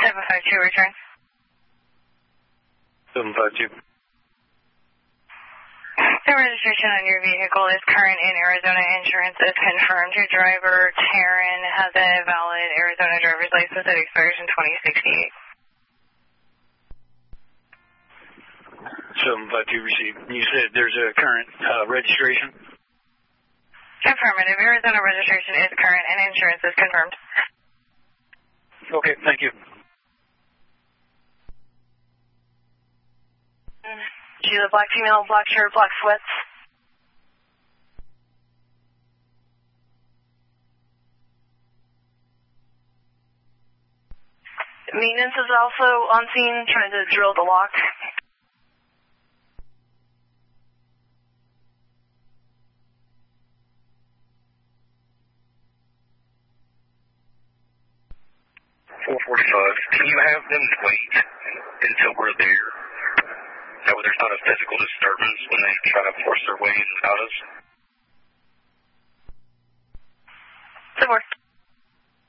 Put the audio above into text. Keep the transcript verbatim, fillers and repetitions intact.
seven five two, return. seven five two. The registration on your vehicle is current in Arizona. Insurance is confirmed. Your driver, Taryn, has a valid Arizona driver's license that expires in twenty sixty-eight. seven five two received. You said there's a current uh, registration? Affirmative. Arizona registration is current and insurance is confirmed. Okay, thank you. Sheila, black female, black shirt, black sweats. Maintenance is also on scene trying to drill the lock. four forty-five. Can you have them wait until we're there? That way there's not a physical disturbance when they try to force their way in without us?